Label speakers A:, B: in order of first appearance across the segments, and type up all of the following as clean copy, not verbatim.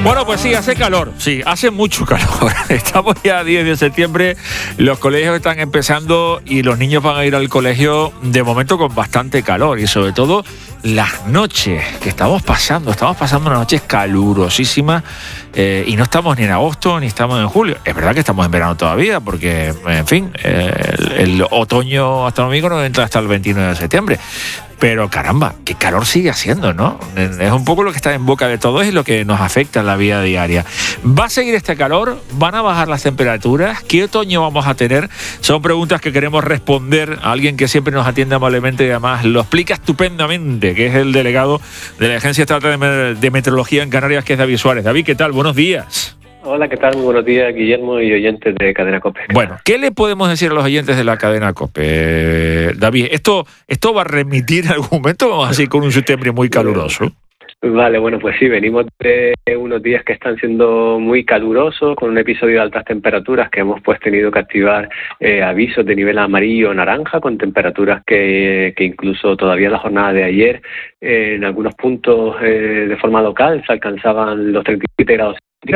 A: Bueno, pues sí, hace calor, sí, hace mucho calor. Estamos ya a 10 de septiembre, los colegios están empezando y los niños van a ir al colegio de momento con bastante calor y sobre todo las noches que estamos pasando unas noches calurosísimas y no estamos ni en agosto ni estamos en julio. Es verdad que estamos en verano todavía porque, en fin, el otoño astronómico no entra hasta el 29 de septiembre. Pero caramba, qué calor sigue haciendo, ¿no? Es un poco lo que está en boca de todos y lo que nos afecta en la vida diaria. ¿Va a seguir este calor? ¿Van a bajar las temperaturas? ¿Qué otoño vamos a tener? Son preguntas que queremos responder a alguien que siempre nos atiende amablemente y además lo explica estupendamente, que es el delegado de la Agencia Estatal de Meteorología en Canarias, que es David Suárez. David, ¿qué tal? Buenos días.
B: Hola, ¿qué tal? Muy buenos días, Guillermo y oyentes de Cadena COPE.
A: Bueno, ¿qué le podemos decir a los oyentes de la Cadena COPE, David? ¿Esto va a remitir en algún momento o vamos así con un septiembre muy caluroso?
B: Vale, bueno, pues sí, venimos de unos días que están siendo muy calurosos, con un episodio de altas temperaturas que hemos pues tenido que activar avisos de nivel amarillo o naranja, con temperaturas que incluso todavía en la jornada de ayer, en algunos puntos de forma local, se alcanzaban los 37 grados.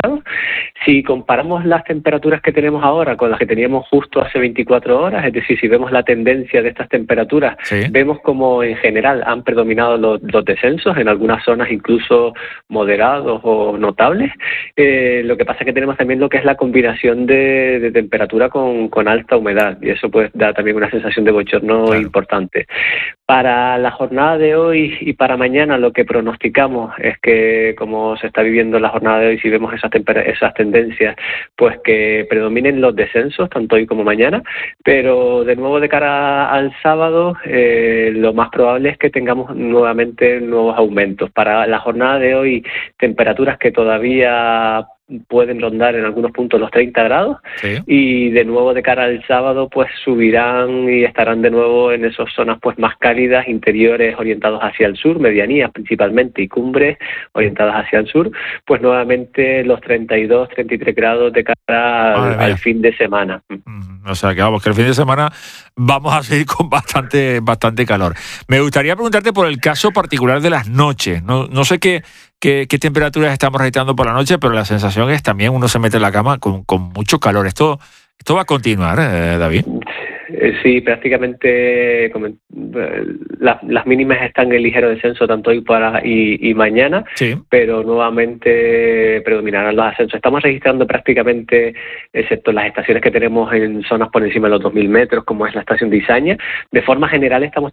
B: Si comparamos las temperaturas que tenemos ahora con las que teníamos justo hace 24 horas, es decir, si vemos la tendencia de estas temperaturas, sí, vemos como en general han predominado los descensos, en algunas zonas incluso moderados o notables. Lo que pasa es que tenemos también lo que es la combinación de temperatura con alta humedad, y eso pues da también una sensación de bochorno importante. Para la jornada de hoy y para mañana lo que pronosticamos es que, como se está viviendo la jornada de hoy, si vemos esas tendencias, pues que predominen los descensos, tanto hoy como mañana, pero de nuevo de cara al sábado, lo más probable es que tengamos nuevamente nuevos aumentos. Para la jornada de hoy, temperaturas que todavía pueden rondar en algunos puntos los 30 grados, sí, y de nuevo de cara al sábado pues subirán y estarán de nuevo en esas zonas pues más cálidas, interiores orientados hacia el sur, medianías principalmente y cumbres orientadas hacia el sur, pues nuevamente los 32, 33 grados de cara al fin de semana.
A: O sea que vamos, que el fin de semana vamos a seguir con bastante calor. Me gustaría preguntarte por el caso particular de las noches. No sé qué temperaturas estamos registrando por la noche, pero la sensación es también uno se mete en la cama con mucho calor. Esto va a continuar, David.
B: Sí, prácticamente las mínimas están en ligero descenso tanto hoy y mañana, sí, pero nuevamente predominarán los ascensos. Estamos registrando prácticamente, excepto las estaciones que tenemos en zonas por encima de los 2.000 metros, como es la estación de Izaña, de forma general estamos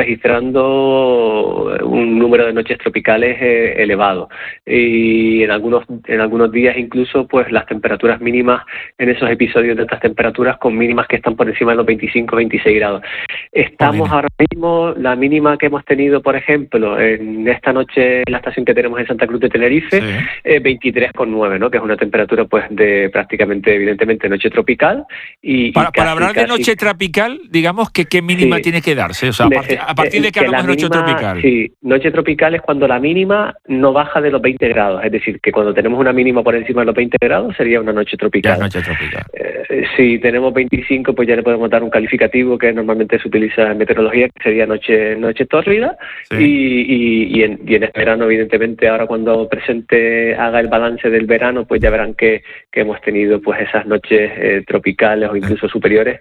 B: registrando un número de noches tropicales elevado, y en algunos días incluso pues las temperaturas mínimas en esos episodios de estas temperaturas con mínimas que están por encima de los 25, 26 grados. Estamos ahora mismo, la mínima que hemos tenido, por ejemplo, en esta noche en la estación que tenemos en Santa Cruz de Tenerife, sí, 23,9, ¿no? Que es una temperatura pues de prácticamente, evidentemente, noche tropical.
A: Para hablar de noche tropical, digamos que ¿qué mínima, sí, tiene que darse? O sea, a partir de que hablamos de noche tropical.
B: Sí, noche tropical es cuando la mínima no baja de los 20 grados, es decir, que cuando tenemos una mínima por encima de los 20 grados sería una noche tropical.
A: Ya, noche tropical.
B: Si tenemos 25, pues ya le podemos dar un calificativo que normalmente se utiliza en meteorología, que sería noche tórrida, sí, y en este verano, evidentemente, ahora cuando haga el balance del verano, pues ya verán que hemos tenido pues esas noches tropicales o incluso superiores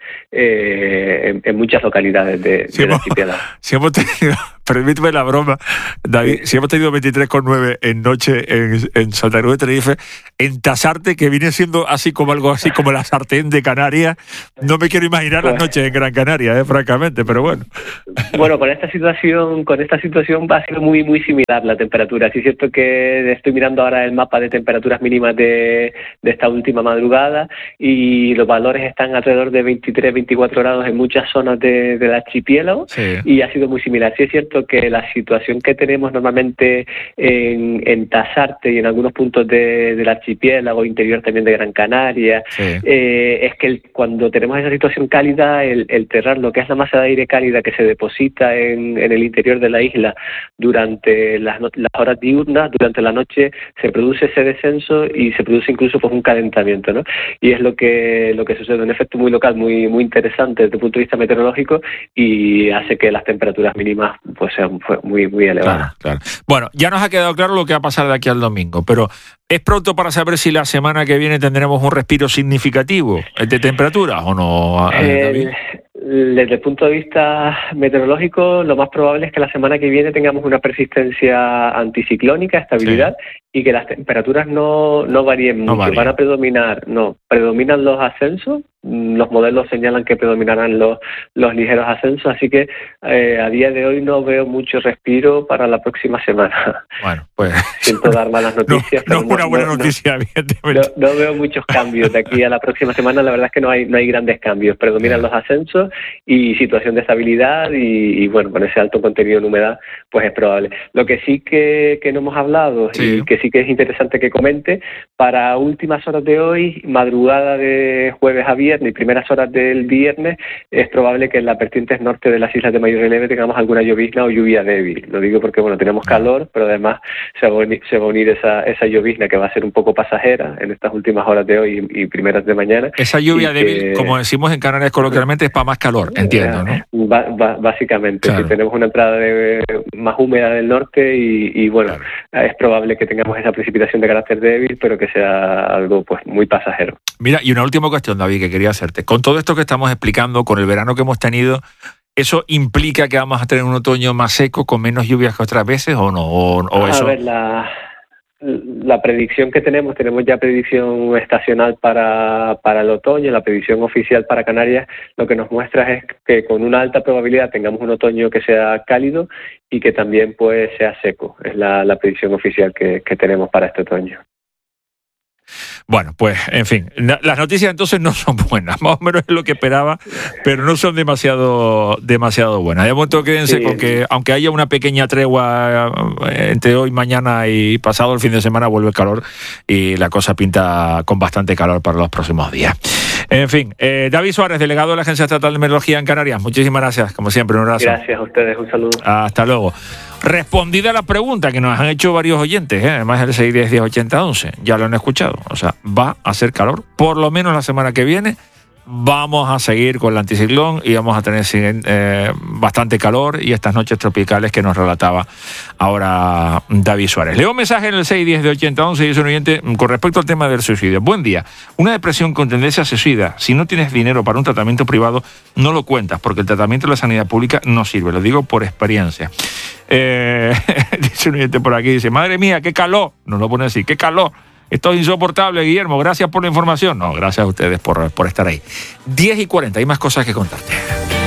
B: en muchas localidades del archipiélago.
A: Si hemos tenido, permíteme la broma, David, si hemos tenido 23,9 en noche en Santa Cruz de Tenerife, en Tasarte, que viene siendo algo así como la sartén de Canarias, no me quiero imaginar las noches en Gran Canaria, francamente, pero bueno.
B: Bueno, con esta situación va a ser muy, muy similar la temperatura. Sí es cierto que estoy mirando ahora el mapa de temperaturas mínimas de esta última madrugada y los valores están alrededor de 23, 24 grados en muchas zonas del archipiélago, sí, y ha sido muy similar. Sí es cierto que la situación que tenemos normalmente en Tasarte y en algunos puntos del archipiélago, interior también de Gran Canaria, sí, es que cuando tenemos esa situación cálida, el terrar lo que es la masa de aire cálida que se deposita en el interior de la isla durante las horas diurnas, durante la noche se produce ese descenso y se produce incluso pues un calentamiento, ¿no? Y es lo que sucede, un efecto muy local, muy, muy interesante desde el punto de vista meteorológico, y hace que las temperaturas mínimas pues pues sean muy, muy elevadas.
A: Claro. Bueno, ya nos ha quedado claro lo que va a pasar de aquí al domingo, pero ¿es pronto para saber si la semana que viene tendremos un respiro significativo de temperaturas o no, David?
B: Desde el punto de vista meteorológico, lo más probable es que la semana que viene tengamos una persistencia anticiclónica, estabilidad, y que las temperaturas no varíen mucho. Van a predominan los ascensos. Los modelos señalan que predominarán los ligeros ascensos, así que a día de hoy no veo mucho respiro para la próxima semana.
A: Bueno, pues
B: siento dar malas noticias.
A: No es una buena noticia, evidentemente.
B: No veo muchos cambios de aquí a la próxima semana. La verdad es que no hay grandes cambios. Predominan los ascensos y situación de estabilidad y bueno, con ese alto contenido en humedad, pues es probable. Lo que sí que no hemos hablado y que sí que es interesante que comente, para últimas horas de hoy, madrugada de jueves a viernes y primeras horas del viernes, es probable que en las vertientes norte de las islas de mayor relieve tengamos alguna llovizna o lluvia débil. Lo digo porque, bueno, tenemos calor, pero además se va a unir esa llovizna que va a ser un poco pasajera en estas últimas horas de hoy y primeras de mañana.
A: Esa lluvia débil, como decimos en Canarias coloquialmente, es para más calor, entiendo, ¿no?
B: Básicamente, si tenemos una entrada más húmeda del norte y bueno, es probable que tengamos esa precipitación de carácter débil, pero que sea algo pues muy pasajero.
A: Mira, y una última cuestión, David, que quería hacerte. Con todo esto que estamos explicando, con el verano que hemos tenido, ¿eso implica que vamos a tener un otoño más seco, con menos lluvias que otras veces o no?
B: A ver, la predicción que tenemos ya predicción estacional para el otoño. La predicción oficial para Canarias lo que nos muestra es que con una alta probabilidad tengamos un otoño que sea cálido y que también pues sea seco. Es la predicción oficial que tenemos para este otoño.
A: Bueno, pues, en fin, las noticias entonces no son buenas, más o menos es lo que esperaba, pero no son demasiado buenas. De momento quédense con que, aunque haya una pequeña tregua entre hoy, mañana y pasado el fin de semana, vuelve el calor y la cosa pinta con bastante calor para los próximos días. En fin, David Suárez, delegado de la Agencia Estatal de Meteorología en Canarias, muchísimas gracias, como siempre, un abrazo.
B: Gracias a ustedes, un saludo.
A: Hasta luego. Respondida la pregunta que nos han hecho varios oyentes, además el 610-1080-11, ya lo han escuchado, o sea, va a hacer calor, por lo menos la semana que viene. Vamos a seguir con el anticiclón y vamos a tener bastante calor y estas noches tropicales que nos relataba ahora David Suárez. Leo un mensaje en el 610-1080-11 y es un oyente con respecto al tema del suicidio. Buen día. Una depresión con tendencia suicida, si no tienes dinero para un tratamiento privado, no lo cuentas porque el tratamiento de la sanidad pública no sirve. Lo digo por experiencia. Dice un oyente por aquí, dice, madre mía, qué calor. No lo pone así, qué calor. Esto es insoportable, Guillermo. Gracias por la información. No, gracias a ustedes por estar ahí. 10:40, hay más cosas que contarte.